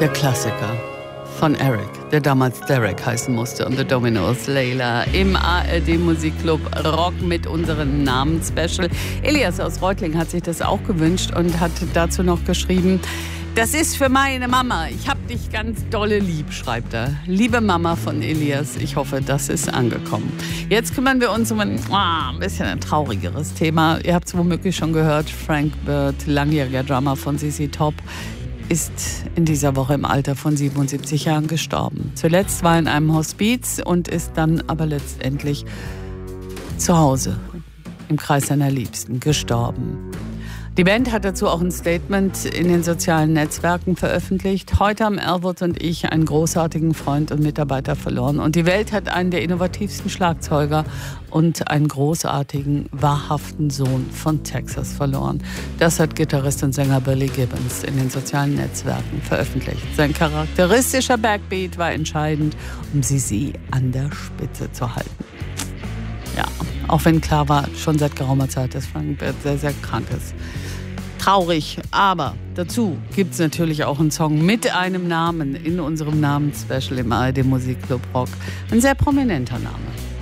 Der Klassiker von Eric, der damals Derek heißen musste, und The Dominos, Layla, im ARD Musikclub Rock mit unserem Namensspecial. Elias aus Reutlingen hat sich das auch gewünscht und hat dazu noch geschrieben: Das ist für meine Mama. Ich hab dich ganz dolle lieb, schreibt er. Liebe Mama von Elias, ich hoffe, das ist angekommen. Jetzt kümmern wir uns um ein bisschen ein traurigeres Thema. Ihr habt es womöglich schon gehört. Frank Bird, langjähriger Drummer von ZZ Top, ist in dieser Woche im Alter von 77 Jahren gestorben. Zuletzt war er in einem Hospiz und ist dann aber letztendlich zu Hause im Kreis seiner Liebsten gestorben. Die Band hat dazu auch ein Statement in den sozialen Netzwerken veröffentlicht. Heute haben Elwood und ich einen großartigen Freund und Mitarbeiter verloren. Und die Welt hat einen der innovativsten Schlagzeuger und einen großartigen, wahrhaften Sohn von Texas verloren. Das hat Gitarrist und Sänger Billy Gibbons in den sozialen Netzwerken veröffentlicht. Sein charakteristischer Backbeat war entscheidend, um sie an der Spitze zu halten. Ja, auch wenn klar war, schon seit geraumer Zeit, dass Frank Bird sehr, sehr krank ist. Traurig, aber dazu gibt es natürlich auch einen Song mit einem Namen in unserem Namensspecial im ARD Musikclub Rock. Ein sehr prominenter Name.